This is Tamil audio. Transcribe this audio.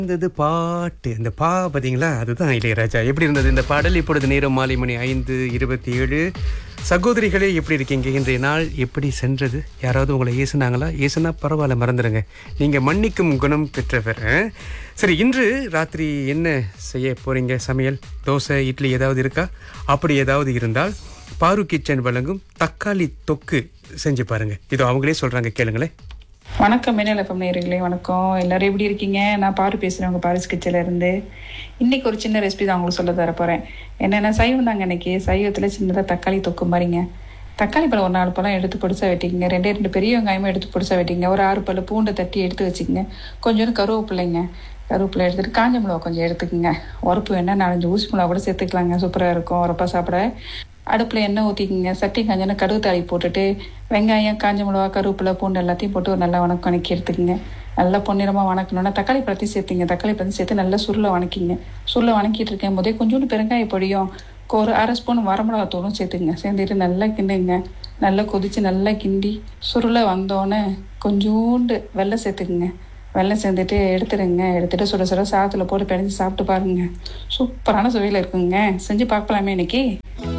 இருந்தது பாட்டு இந்த பாத்தீங்களா, அதுதான் இளையராஜா. எப்படி இருந்தது இந்த பாடல்? இப்பொழுது நேரம் மாலை மணி 5:27. சகோதரிகளே, எப்படி இருக்கீங்க? இன்றைய நாள் எப்படி சென்றது? யாராவது உங்களை ஏசுனாங்களா? ஏசுனா பரவாயில்ல, மறந்துடுங்க. நீங்க மன்னிக்கும் குணம் பெற்றவர். சரி, இன்று ராத்திரி என்ன செய்ய போறீங்க? சமையல், தோசை, இட்லி ஏதாவது இருக்கா? அப்படி ஏதாவது இருந்தால் பாரு கிச்சன் வழங்கும் தக்காளி தொக்கு செஞ்சு பாருங்க. இதோ அவங்களே சொல்றாங்க, கேளுங்களேன். வணக்கம் மின்னலப்பம் நேயர்களே, வணக்கம். எல்லாரும் எப்படி இருக்கீங்க? நான் பாரு பேசுறேன், உங்க பாரிஸ் கிச்சன்ல இருந்து. இன்னைக்கு ஒரு சின்ன ரெசிபி தான் உங்களுக்கு சொல்ல தர போறேன். என்னென்ன சைவம் தாங்க இன்னைக்கு. சைவத்துல சின்னதா தக்காளி தொக்கு மாதிரிங்க. தக்காளி பழம் ஒரு 4 பழம் எடுத்து பொடிசா வெட்டிங்க. 2 பெரிய வெங்காயமும் எடுத்து பொடிசா வெட்டிங்க. ஒரு 6 பல்லு பூண்டை தட்டி எடுத்து வச்சுக்கோங்க. கொஞ்சோண்டு கருவேப்பிள்ளைங்க, கருவேப்பிலை எடுத்துட்டு காஞ்ச மிளகா கொஞ்சம் எடுத்துக்கோங்க. உரப்பு வேணா 4-5 ஊசி மிளகா கூட சேர்த்துக்கலாங்க, சூப்பரா இருக்கும் உரப்பா சாப்பிட. அடுப்பில் எண்ணெய் ஊற்றிக்கிங்க. சட்டி காஞ்சோன்னா கடுகு தாளி போட்டுட்டு வெங்காயம், காஞ்ச மிளகா, கருவேப்பிலை, பூண்டு எல்லாத்தையும் போட்டு ஒரு நல்லா வணக்கி எடுத்துக்கங்க. நல்லா பொன்னிறமாக வணக்கணுன்னா தக்காளி பழத்தையும் சேர்த்துங்க. தக்காளி பழத்தையும் சேர்த்து நல்லா சுருளை வணக்கிங்க. சுருளை வணக்கிட்டு இருக்கும் போதே கொஞ்சோண்டு பெருங்காய பொடியும் ஒரு 1/2 ஸ்பூன் வரமிளகா தூளும் சேர்த்துங்க. சேர்ந்துட்டு நல்லா கிண்டுங்க. நல்லா கொதித்து நல்லா கிண்டி சுருளை வந்தோடனே கொஞ்சோண்டு வெல்லம் சேர்த்துக்குங்க. வெல்லம் சேர்ந்துட்டு எடுத்துடுங்க. எடுத்துட்டு சுட சுட சாதத்தில் போட்டு பிணைஞ்சு சாப்பிட்டு பாருங்க. சூப்பரான சுவையில் இருக்குங்க. செஞ்சு பார்க்கலாமே இன்னைக்கு.